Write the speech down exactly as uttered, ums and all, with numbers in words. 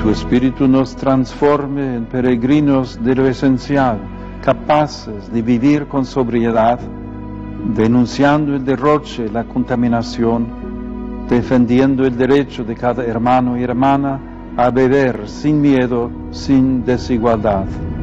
tu Espíritu nos transforme en peregrinos de lo esencial, capaces de vivir con sobriedad, denunciando el derroche, la contaminación, defendiendo el derecho de cada hermano y hermana a beber sin miedo, sin desigualdad.